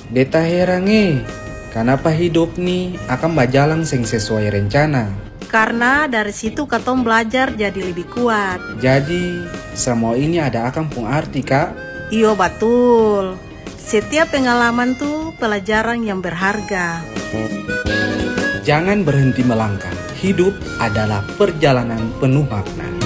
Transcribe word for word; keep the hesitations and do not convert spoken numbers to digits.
Beta heran eh, kenapa hidup nih akan berjalan sing sesuai rencana. Karena dari situ katong belajar jadi lebih kuat. Jadi semua ini ada akan pun arti kak. Iyo betul. Setiap pengalaman tuh pelajaran yang berharga. Jangan berhenti melangkah. Hidup adalah perjalanan penuh makna.